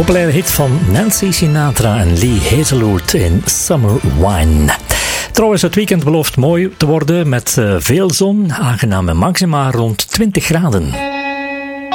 populaire hit van Nancy Sinatra en Lee Hazelwood in Summer Wine. Trouwens, het weekend belooft mooi te worden met veel zon, aangename maxima rond 20 graden.